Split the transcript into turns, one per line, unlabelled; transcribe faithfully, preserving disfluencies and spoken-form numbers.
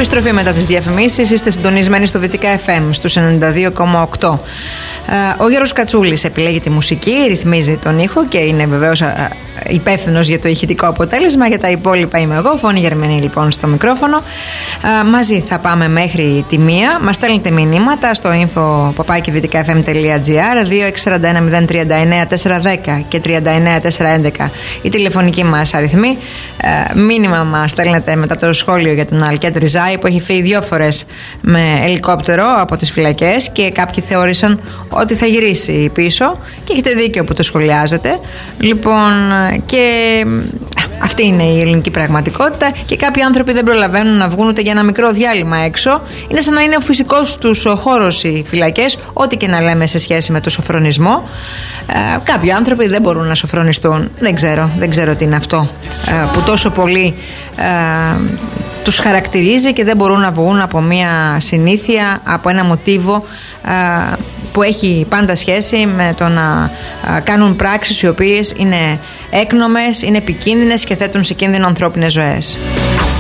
Επιστροφή μετά τις διαφημίσεις. Είστε συντονισμένοι στο Βυτικά εφ εμ στους ενενήντα δύο κόμμα οκτώ. Ο Γιώργος Κατσούλης επιλέγει τη μουσική, ρυθμίζει τον ήχο και είναι βεβαίως υπεύθυνος για το ηχητικό αποτέλεσμα. Για τα υπόλοιπα είμαι εγώ, Φώνη Γερμανή λοιπόν στο μικρόφωνο. Μαζί θα πάμε μέχρι τη μία. Μας στέλνετε μηνύματα στο info παπάκι βυτικά εφ εμ τελεία τζι άρ, δύο έξι τέσσερα ένα μηδέν τρία εννέα τέσσερα ένα μηδέν και τρία εννέα τέσσερα έντεκα η τηλεφωνική μας αριθμή. Μήνυμα μας στέλνετε μετά το σχόλιο για τον Αλκέτ Ριζάη που έχει φύγει δύο φορές με ελικόπτερο από τις φυλακές και κάποιοι θεώρησαν ότι θα γυρίσει πίσω και έχετε δίκιο που το σχολιάζετε. Λοιπόν, και αυτή είναι η ελληνική πραγματικότητα και κάποιοι άνθρωποι δεν προλαβαίνουν να βγουν ούτε για ένα μικρό διάλειμμα έξω. Είναι σαν να είναι ο φυσικός τους χώρος οι φυλακές, ό,τι και να λέμε σε σχέση με το σοφρονισμό. Ε, κάποιοι άνθρωποι δεν μπορούν να σοφρονιστούν. Δεν ξέρω, δεν ξέρω τι είναι αυτό ε, που τόσο πολύ ε, τους χαρακτηρίζει και δεν μπορούν να βγουν από μια συνήθεια, από ένα μοτίβο ε, που έχει πάντα σχέση με το να ε, κάνουν πράξεις οι οποίες είναι έκνομες, είναι επικίνδυνες και θέτουν σε κίνδυνο ανθρώπινες ζωές.